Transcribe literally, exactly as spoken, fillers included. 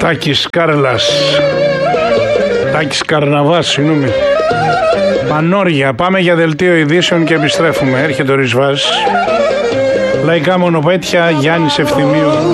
Τάκης Κάρλας. Τάκης Καρναβάς, συγγνώμη. Πανόρια. Πάμε για δελτίο ειδήσεων και επιστρέφουμε. Έρχεται ο Ρισβάς. Λαϊκά μονοπέτια, Γιάννης Ευθυμίου.